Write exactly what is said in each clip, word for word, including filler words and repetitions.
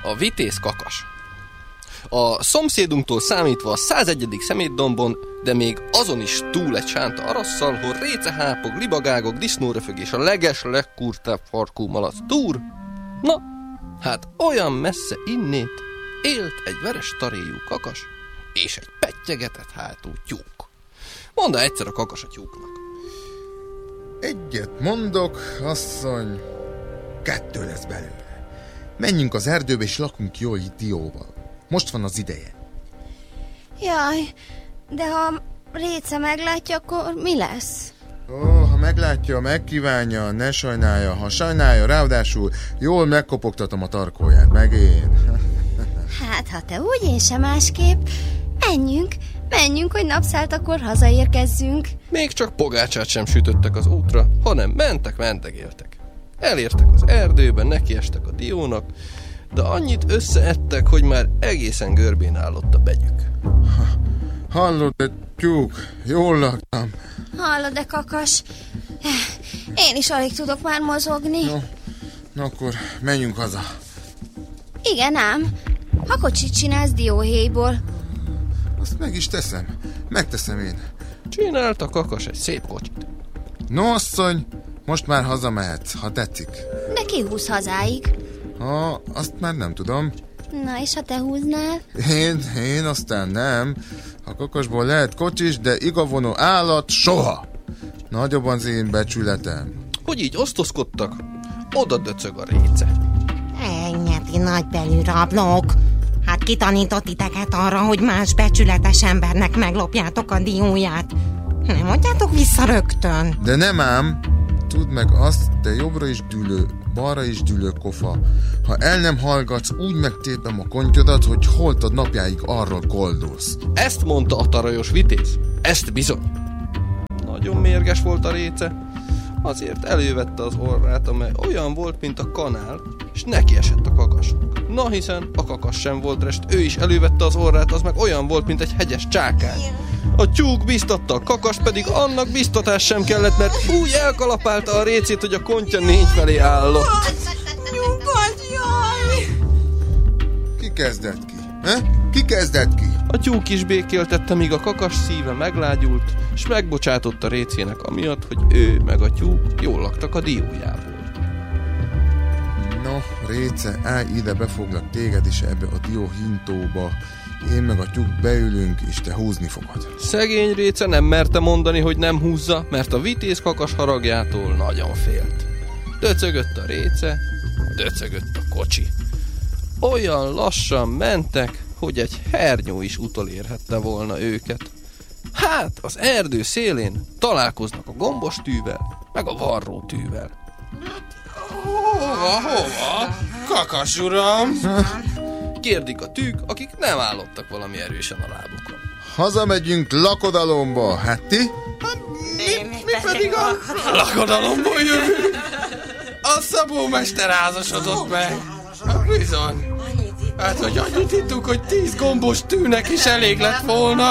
A vitéz kakas. A szomszédunktól számítva a százegyedik szemétdombon, de még azon is túl egy sánta arasszal, hol récehápog, libagágok, disznóröfög és a leges legkurtább farkú malac túr. Na, hát olyan messze innét élt egy veres taréjú kakas és egy pettyegetett hátú tyúk. Mondta egyszer a kakas a tyúknak. Egyet mondok, asszony, kettő lesz belőle. Menjünk az erdőbe és lakunk jól itt dióval. Most van az ideje. Jaj, de ha Réce meglátja, akkor mi lesz? Ó, ha meglátja, megkívánja, ne sajnálja. Ha sajnálja, ráadásul jól megkopogtatom a tarkóját, meg én. Hát, ha te úgy, én sem másképp. Menjünk, menjünk, hogy napszáltakor hazaérkezzünk. Még csak pogácsát sem sütöttek az útra, hanem mentek, mentegéltek. Elértek az erdőben, nekiestek a diónak, de annyit összeettek, hogy már egészen görbén állott a begyük. Ha, hallod-e, tyúk? Jól laktam. Hallod-e, kakas? Én is alig tudok már mozogni. No, no akkor menjünk haza. Igen ám, ha kocsit csinálsz dióhéjból. Azt meg is teszem. Megteszem én. Csinált a kakas egy szép kocsit. No, asszony, most már hazamehetsz, ha tetszik. De ki húz hazáig? Ha, azt már nem tudom. Na, és ha te húznál? Én, én aztán nem. A kakasból lehet kocsis, de igavonó állat soha. Nagyobb az én becsületem. Hogy így osztozkodtak, oda döcög a Réce. Ennyi nagybelű rablók. Hát kitanított titeket arra, hogy más becsületes embernek meglopjátok a dióját. Nem adjátok vissza rögtön. De nem ám. Tudd meg azt, te jobbra is dülő, balra is dülő kofa. Ha el nem hallgatsz, úgy megtépem a kontyodat, hogy holtad napjáig arról koldulsz. Ezt mondta a tarajos vitéz. Ezt bizony. Nagyon mérges volt a Réce. Azért elővette az orrát, amely olyan volt, mint a kanál, és neki esett a kakasnak. Na, hiszen a kakas sem volt rest, ő is elővette az orrát, az meg olyan volt, mint egy hegyes csákány. A tyúk biztatta, a kakas pedig annak biztatás sem kellett, mert úgy elkalapálta a Récét, hogy a kontya négy felé állott. Nyugodt, jaj! Ki kezdett ki? He? Ki kezdett ki? A tyúk is békéltette, míg a kakas szíve meglágyult, és megbocsátott a Récének amiatt, hogy ő meg a tyúk jól laktak a diójából. No, Réce, állj ide, befoglak téged is ebbe a dió hintóba. Én meg a tyúk beülünk, és te húzni fogod. Szegény Réce nem merte mondani, hogy nem húzza, mert a vitéz kakas haragjától nagyon félt. Döcögött a Réce, döcögött a kocsi. Olyan lassan mentek, hogy egy hernyó is utolérhette volna őket. Hát, az erdő szélén találkoznak a gombos tűvel, meg a varró tűvel. Hova, hova? Kakas uram! Kérdik a tűk, akik nem állottak valami erősen a lábukon. Hazamegyünk lakodalomba, hát ti? Mi, mi pedig a lakodalomból jövünk? A szabómester házasodott meg. Bizony. Hát, hogy annyit hittuk, hogy tíz gombos tűnek is elég lett volna.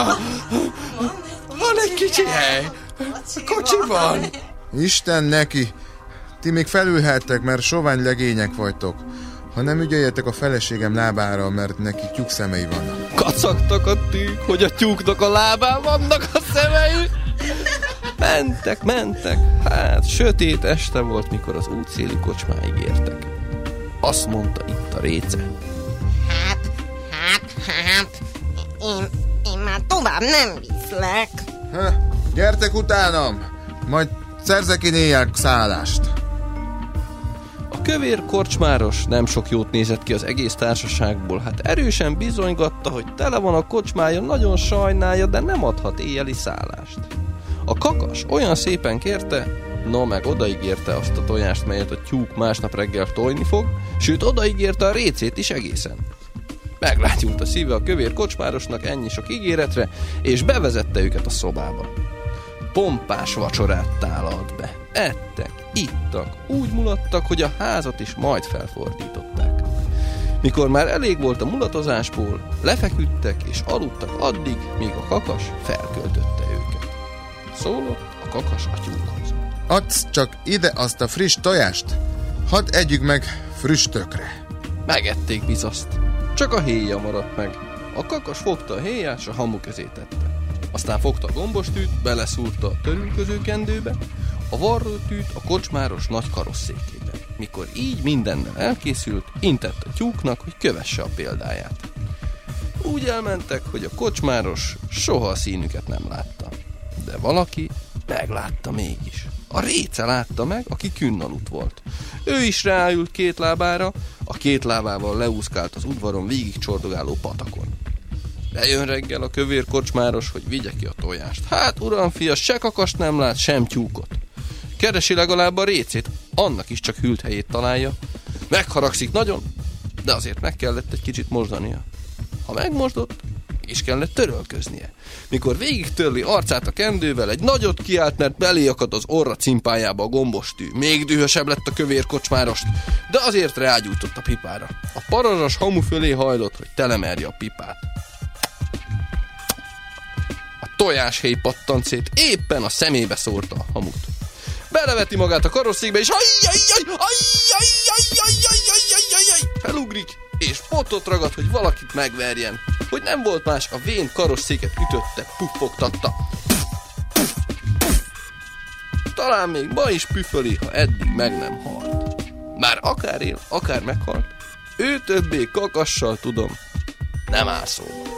Van egy kicsi hely. Kocsiban. Isten neki! Ti még felülhettek, mert sovány legények vagytok. Ha nem ügyeljetek a feleségem lábára, mert neki tyúk szemei vannak. Kacagtak a tűk, hogy a tyúknak a lábán vannak a szemei. Mentek, mentek. Hát, sötét este volt, mikor az útszéli kocsmáig értek. Azt mondta itt a Réce. Hát, hát, hát, én, én már tovább nem viszlek. Ha, gyertek utánam, majd szerzek én éjjel szállást. A kövér korcsmáros nem sok jót nézett ki az egész társaságból, hát erősen bizonygatta, hogy tele van a kocsmája, nagyon sajnálja, de nem adhat éjjeli szállást. A kakas olyan szépen kérte, no meg odaígérte azt a tojást, melyet a tyúk másnap reggel tojni fog, sőt odaígérte a Récét is egészen. Meglátyult a szíve a kövér kocsmárosnak ennyi sok ígéretre, és bevezette őket a szobába. Pompás vacsorát tálalt be. Ettek, ittak, úgy mulattak, hogy a házat is majd felfordították. Mikor már elég volt a mulatozásból, lefeküdtek és aludtak addig, míg a kakas felköltötte őket. Szólott a kakas a tyúkhoz. Adsz csak ide azt a friss tojást, hadd együk meg früstökre. Megették bizaszt. Csak a héja maradt meg. A kakas fogta a héját, s a hamu közé tette. Aztán fogta a gombostűt, beleszúrta a törülközőkendőbe, a varrótűt a kocsmáros nagy karosszékébe. Mikor így mindennel elkészült, intett a tyúknak, hogy kövesse a példáját. Úgy elmentek, hogy a kocsmáros soha a színüket nem látta. De valaki meglátta mégis. A réce látta meg, aki künnalut volt. Ő is ráült két lábára, a két lábával leúszkált az udvaron végig csordogáló patakon. Bejön reggel a kövér kocsmáros, hogy vigye ki a tojást. Hát, uram, fia, se kakast nem lát, sem tyúkot. Keresi legalább a récét, annak is csak hűlt helyét találja. Megharagszik nagyon, de azért meg kellett egy kicsit mosdania. Ha megmosdott, is kellett törölköznie. Mikor végig törli arcát a kendővel, egy nagyot kiált, mert belé akad az orra cimpájába a gombostű. Még dühösebb lett a kövér kocsmárost, de azért rágyújtott a pipára. A parazsas hamu fölé hajlott, hogy telemerje a pipát. A tojáshéj pattant szét, éppen a szemébe szórta a hamut. Beleveti magát a karosszékbe, és felugrik, és potot ragad, hogy valakit megverjen. Hogy nem volt más, a vén karosszéket ütötte, puffogtatta. Talán még ma is püföli, ha eddig meg nem halt. Már akár él, akár meghalt, ő többé kakassal tudom, nem áll szóba.